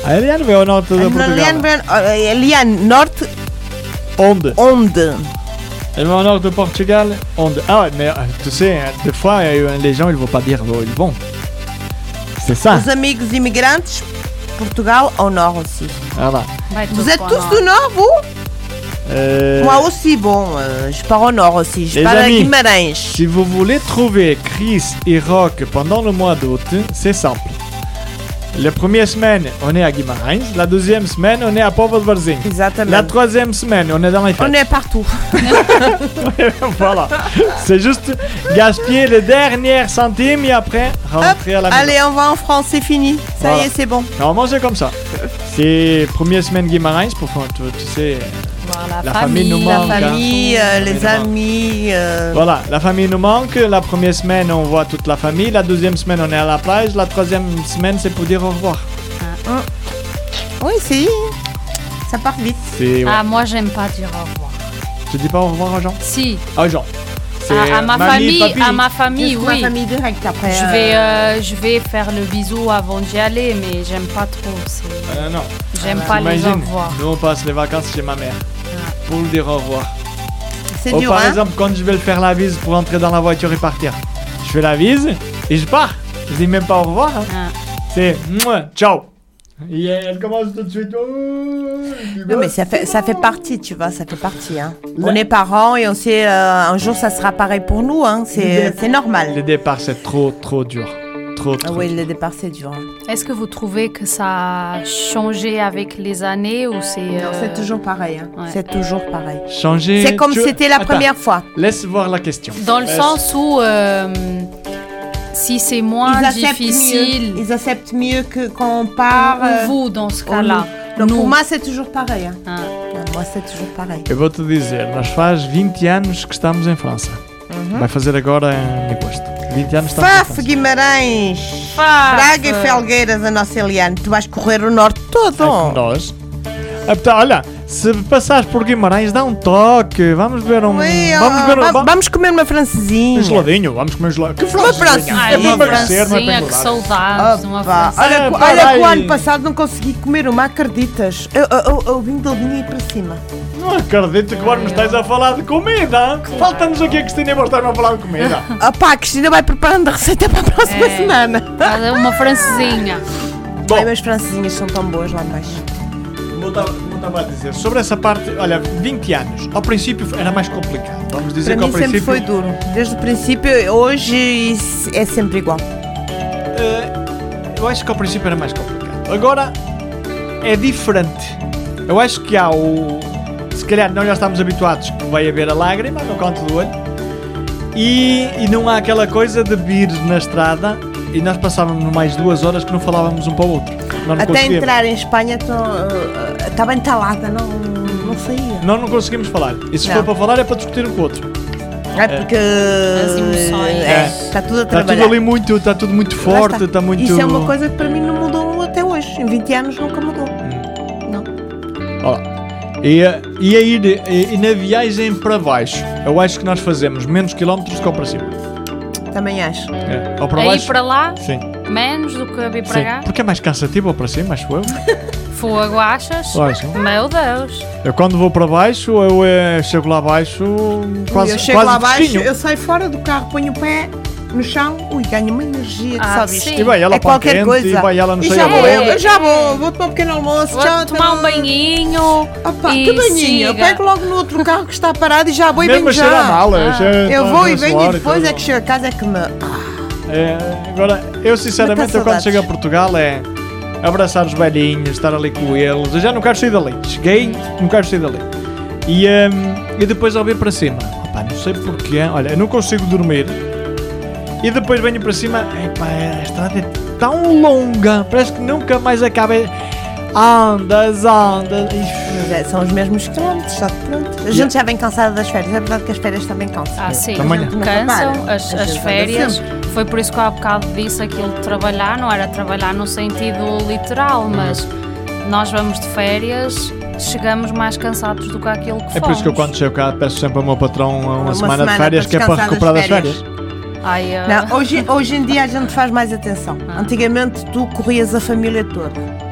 A Eliane veio ao norte de Portugal. Eliane, norte. Onde? Elle va au nord de Portugal. Onde? Ah ouais, mais tu sais, des fois, les gens, ils vont pas dire où ils vont. C'est ça. Os amigos imigrantes, Portugal au nord aussi. Voilà. Vous êtes tous du nord, vous? Moi aussi, bon, je pars au nord aussi. Je pars à Guimarães. Si vous voulez trouver Chris et Rock pendant le mois d'août, c'est simple. La première semaine, on est à Guimarães. La deuxième semaine, on est à Póvoa de Varzim. Exactement. La troisième semaine, on est dans les fêtes. On est partout. Voilà. C'est juste gaspiller les dernières centimes et après rentrer à la maison. Allez, on va en France, c'est fini. Ça y est, c'est bon. Normalement, c'est comme ça. C'est première semaine Guimarães pour tu sais. La famille nous manque. La famille, les amis. Voilà, la famille nous manque. La première semaine, on voit toute la famille. La deuxième semaine, on est à la plage. La troisième semaine, c'est pour dire au revoir. Oui, si. Ça part vite. Ouais. Ah, moi, j'aime pas dire au revoir. Tu dis pas au revoir aux gens? Si. Aux gens. À ma famille, juste oui. Ma famille direct après. Je vais faire le bisou avant d'y aller, mais j'aime pas trop. Non. J'aime pas les au revoir. Nous, on passe les vacances chez ma mère. Pour lui dire au revoir. C'est dur, par exemple, quand je vais le faire la bise pour entrer dans la voiture et partir, je fais la bise et je pars. Je dis même pas au revoir. C'est ciao. Et elle commence tout de suite. Non, mais ça fait partie, tu vois, ça fait partie. Hein. On est parents et on sait un jour ça sera pareil pour nous. Hein. C'est normal. Le départ, c'est trop dur. Trop oui, le départ, c'est dur. Hein. Est-ce que vous trouvez que ça a changé avec les années ou c'est... Non, c'est toujours pareil. Hein. Ouais. C'est toujours pareil. Changer... C'est comme c'était la première fois. Laisse voir la question. Dans le sens où... si c'est moins difficile... Ils acceptent mieux que quand on part... Vous, dans ce cas-là. Donc pour moi, c'est toujours pareil. Hein. Moi, c'est toujours pareil. Eu vou-te dizer, nós faz 20 anos que estamos em França. Vai fazer agora em agosto. 20 anos estamos em França. Guimarães, Braga e Felgueiras, a nossa Eliane. Tu vais correr o norte todo. Nós. Olha, se passares por Guimarães, dá um toque. Vamos ver um... Vamos comer uma francesinha. Um geladinho, vamos comer um geladinho. Que francesinha? Uma francesinha, que saudades. Olha que o ano passado não consegui comer uma, acreditas? Eu vim do dinheiro para cima. Não acredito que agora me estás a falar de comida. Falta-nos aqui a Cristina e vou estar-me a falar de comida. A Cristina vai preparando a receita para a próxima semana. Uma francesinha. Bom, as francesinhas são tão boas lá embaixo. Estava a dizer, sobre essa parte, olha, 20 anos, ao princípio era mais complicado, vamos dizer para que ao princípio... sempre foi duro, desde o princípio, hoje é sempre igual. Eu acho que ao princípio era mais complicado, agora é diferente, eu acho que há se calhar nós já estamos habituados que vai haver a lágrima no canto do olho e não há aquela coisa de vir na estrada e nós passávamos mais 2 horas que não falávamos um para o outro. Até entrar em Espanha estava entalada, não saía. Nós não conseguimos falar. E se for para falar é para discutir um com o outro. É porque as emoções. Está tudo a trabalhar. Está tudo muito forte, está muito... Isso é uma coisa que para mim não mudou até hoje. Em 20 anos nunca mudou. Não. Olha, e na viagem para baixo, eu acho que nós fazemos menos quilómetros que ao para cima. Também acho. Ao para baixo, para lá? Sim. Menos do que a vir para cá? Porque é mais cansativo ao para cima, acho eu. Fogo, achas? Meu Deus. Eu quando vou para baixo, eu chego lá abaixo quase eu chego quase lá abaixo, fresquinho. Eu saio fora do carro, ponho o pé no chão, ganho uma energia, sabes? E vai ela para qualquer coisa. E vai ela no cheio eu já vou tomar um pequeno almoço, vou tomar um banhinho. Opa, que banhinho? Eu pego logo no outro carro que está parado e já vou e venho já. Eu vou e venho e depois é que chego a casa é que me... Agora, eu sinceramente, quando chego a Portugal é abraçar os velhinhos, estar ali com eles. Eu já não quero sair dali. Cheguei, não quero sair dali. E depois ao vir para cima, opa, não sei porquê, olha, eu não consigo dormir. E depois venho para cima, a estrada é tão longa, parece que nunca mais acaba. Andas. Mas são os mesmos quilómetros, só que pronto. A gente já vem cansada das férias, é verdade que as férias também cansam. Sim, cansam as férias. Foi por isso que eu há bocado disse aquilo de trabalhar, não era trabalhar no sentido literal, mas nós vamos de férias, chegamos mais cansados do que aquilo que fomos. É por isso que eu quando chego cá peço sempre ao meu patrão uma semana de férias, que é para recuperar das férias. Não, hoje em dia a gente faz mais atenção. Antigamente tu corrias a família toda.